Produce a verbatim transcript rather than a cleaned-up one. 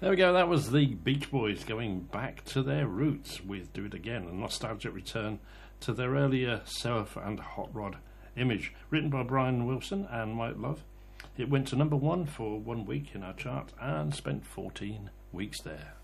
There we go, that was the Beach Boys going back to their roots with Do It Again, a nostalgic return to their earlier surf and hot rod image. Written by Brian Wilson and Mike Love. It went to number one for one week in our chart and spent fourteen weeks there.